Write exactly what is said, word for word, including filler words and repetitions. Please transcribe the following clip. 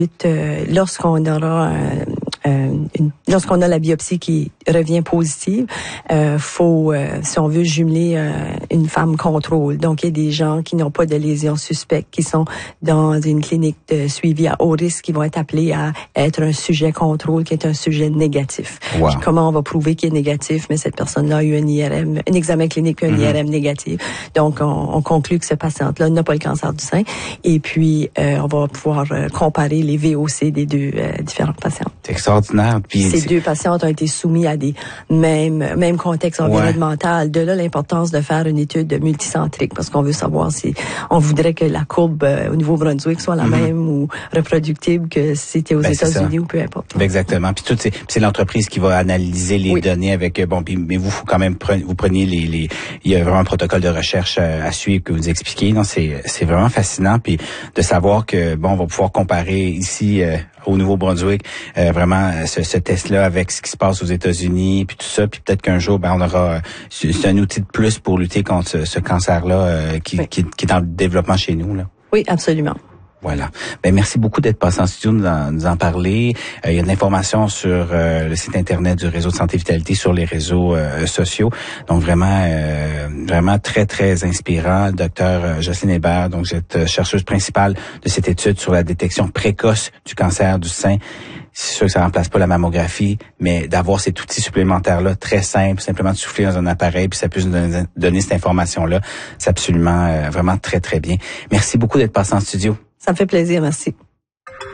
Euh, lorsqu'on aura un, euh, une, lorsqu'on a la biopsie qui revient positive, euh, faut, euh, si on veut jumeler euh, une femme contrôle. Donc, il y a des gens qui n'ont pas de lésions suspectes, qui sont dans une clinique de suivi à haut risque, qui vont être appelés à être un sujet contrôle, qui est un sujet négatif. Wow. Puis, comment on va prouver qu'il est négatif? Mais cette personne-là a eu un I R M, un examen clinique, puis un mm-hmm. I R M négatif. Donc, on, on conclut que cette patiente-là n'a pas le cancer du sein. Et puis, euh, on va pouvoir euh, comparer les V O C des deux euh, différentes patientes. C'est extraordinaire. Puis Ces c'est... deux patientes ont été soumises à des mêmes, mêmes contextes environnementaux. Ouais. De là, l'importance de faire une étude multicentrique parce qu'on veut savoir si on voudrait que la courbe euh, au Nouveau-Brunswick soit la mm-hmm. même ou reproductive que si c'était aux ben, États-Unis ou peu importe. Ben, exactement. Puis tout, c'est, c'est l'entreprise qui va analyser les oui. données avec, bon, puis, mais vous, quand même, prenez, vous preniez les, les, il y a vraiment un protocole de recherche à, à suivre que vous expliquez. Non, c'est, c'est vraiment fascinant. Puis de savoir que, bon, on va pouvoir comparer ici, euh, au Nouveau-Brunswick, euh, vraiment ce, ce test-là avec ce qui se passe aux États-Unis, puis tout ça, puis peut-être qu'un jour, ben on aura, c'est un outil de plus pour lutter contre ce, ce cancer-là euh, qui, oui. qui, qui est en développement chez nous, là. Oui, absolument. Voilà. Ben merci beaucoup d'être passé en studio, nous en, nous en parler. Euh, il y a de l'information sur euh, le site internet du réseau de santé vitalité, sur les réseaux euh, sociaux. Donc vraiment, euh, vraiment très très inspirant. Docteur euh, Jocelyne Hébert, donc vous êtes chercheuse principale de cette étude sur la détection précoce du cancer du sein. C'est sûr que ça remplace pas la mammographie, mais d'avoir cet outil supplémentaire-là, très simple, simplement de souffler dans un appareil, puis ça peut nous donner, donner cette information-là, c'est absolument, euh, vraiment très très bien. Merci beaucoup d'être passé en studio. Ça me fait plaisir, merci.